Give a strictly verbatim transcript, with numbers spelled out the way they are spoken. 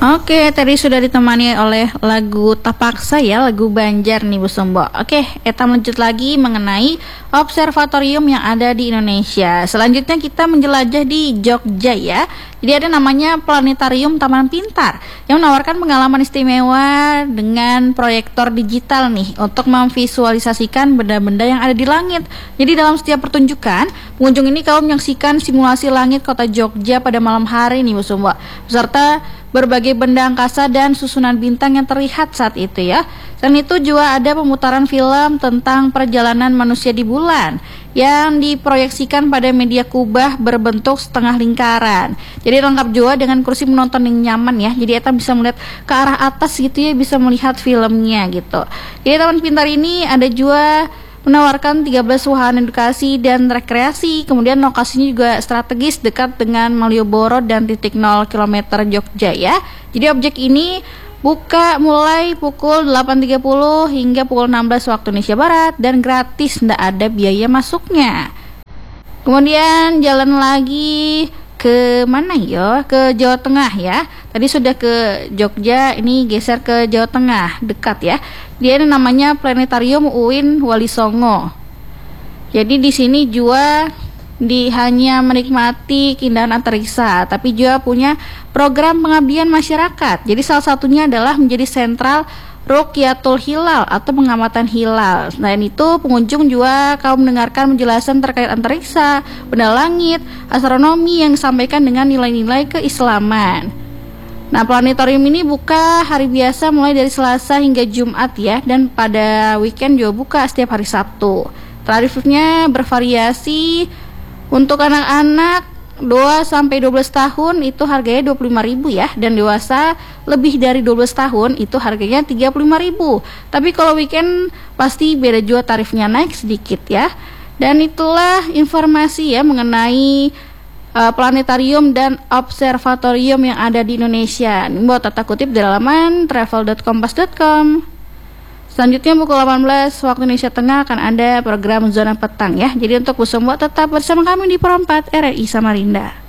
Oke, tadi sudah ditemani oleh lagu Tapaksa ya, lagu Banjar nih Bu Sombo. Oke, kita lanjut lagi mengenai observatorium yang ada di Indonesia. Selanjutnya kita menjelajah di Jogja ya. Jadi ada namanya Planetarium Taman Pintar yang menawarkan pengalaman istimewa dengan proyektor digital nih untuk memvisualisasikan benda-benda yang ada di langit. Jadi dalam setiap pertunjukan, pengunjung ini kalau menyaksikan simulasi langit kota Jogja pada malam hari nih Bu Sombo, beserta berbagai benda angkasa dan susunan bintang yang terlihat saat itu ya. Selain itu juga ada pemutaran film tentang perjalanan manusia di bulan yang diproyeksikan pada media kubah berbentuk setengah lingkaran. Jadi lengkap juga dengan kursi menonton yang nyaman ya. Jadi kita bisa melihat ke arah atas gitu ya, bisa melihat filmnya gitu. Jadi Taman Pintar ini ada juga menawarkan tiga belas wahana edukasi dan rekreasi. Kemudian lokasinya juga strategis dekat dengan Malioboro dan titik nol kilometer Jogja ya. Jadi objek ini buka mulai pukul delapan tiga puluh hingga pukul enam belas waktu Indonesia Barat dan gratis, tidak ada biaya masuknya. Kemudian jalan lagi ke mana ya? Ke Jawa Tengah ya. Tadi sudah ke Jogja, ini geser ke Jawa Tengah, dekat ya. Dia ini namanya Planetarium U I N Wali Songo. Jadi di sini juga di hanya menikmati keindahan antariksa, tapi juga punya program pengabdian masyarakat. Jadi salah satunya adalah menjadi sentral Rukyatul Hilal atau pengamatan hilal. Selain itu, pengunjung juga kalau mendengarkan penjelasan terkait antariksa, benda langit, astronomi yang disampaikan dengan nilai-nilai keislaman. Nah, planetarium ini buka hari biasa mulai dari Selasa hingga Jumat ya, dan pada weekend juga buka setiap hari Sabtu. Tarifnya bervariasi. Untuk anak-anak dua sampai dua belas tahun itu harganya dua puluh lima ribu ya, dan dewasa lebih dari dua belas tahun itu harganya tiga puluh lima ribu. Tapi kalau weekend pasti beda juga, tarifnya naik sedikit ya. Dan itulah informasi ya mengenai uh, planetarium dan observatorium yang ada di Indonesia. Ini buat tata kutip di laman travel dot kompas dot com. Selanjutnya pukul delapan belas waktu Indonesia Tengah akan ada program Zona Petang ya. Jadi untuk Bu Sombo tetap bersama kami di Perempat R R I Samarinda.